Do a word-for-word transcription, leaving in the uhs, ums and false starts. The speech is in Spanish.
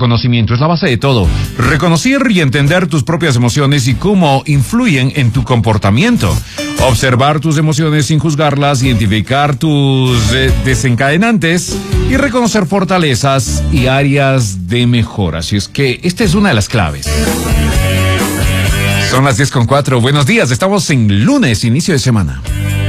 autoconocimiento es la base de todo. Reconocer y entender tus propias emociones y cómo influyen en tu comportamiento. Observar tus emociones sin juzgarlas, identificar tus eh, desencadenantes y reconocer fortalezas y áreas de mejora. Así es que esta es una de las claves. Son las diez con cuatro. Buenos días, estamos en lunes, inicio de semana.